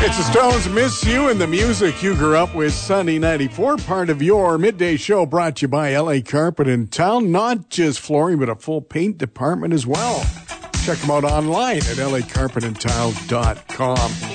It's the Stones, Miss You, and the music you grew up with. Sunday 94, part of your midday show, brought to you by LA Carpet in Town. Not just flooring, but a full paint department as well. Check them out online at lacarpetandtile.com.